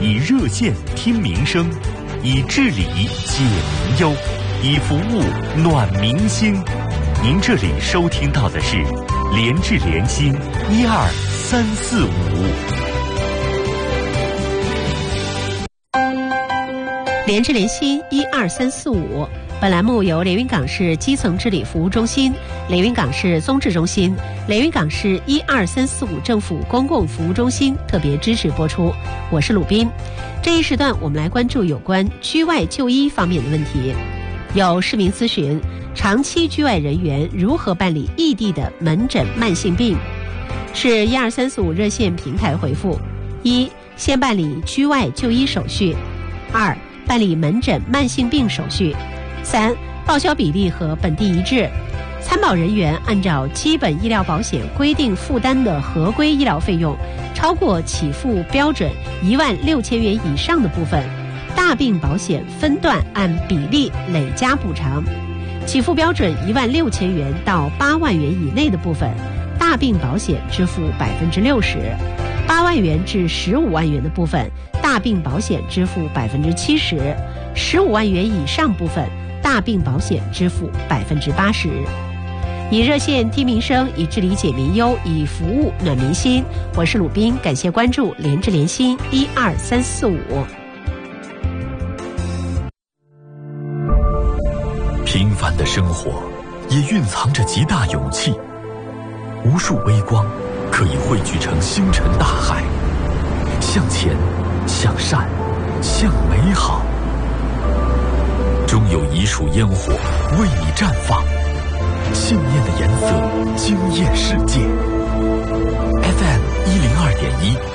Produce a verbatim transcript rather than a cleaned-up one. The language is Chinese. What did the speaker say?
以热线听民生，以治理解民忧，以服务暖民心。您这里收听到的是联治联心一二三四五。 联治联心一二三四五，本栏目由连云港市基层治理服务中心、连云港市综治中心、连云港市一二三四五政府公共服务中心特别支持播出。我是鲁斌。这一时段我们来关注有关居外就医方面的问题。有市民咨询，长期居外人员如何办理异地的门诊慢性病？是一二三四五热线平台回复：一、先办理居外就医手续；二、办理门诊慢性病手续；三、报销比例和本地一致。参保人员按照基本医疗保险规定负担的合规医疗费用，超过起付标准一万六千元以上的部分，大病保险分段按比例累加补偿；起付标准一万六千元到八万元以内的部分，大病保险支付百分之六十；八万元至十五万元的部分，大病保险支付百分之七十；十五万元以上部分，大病保险支付百分之八十。以热线听民生，以治理解民忧，以服务暖民心。我是鲁斌，感谢关注联治联心一二三四五。 平凡的生活也蕴藏着极大勇气，无数微光可以汇聚成星辰大海。向前，向善，向美好，终有一束烟火为你绽放，信念的颜色惊艳世界。F M 一零二点一，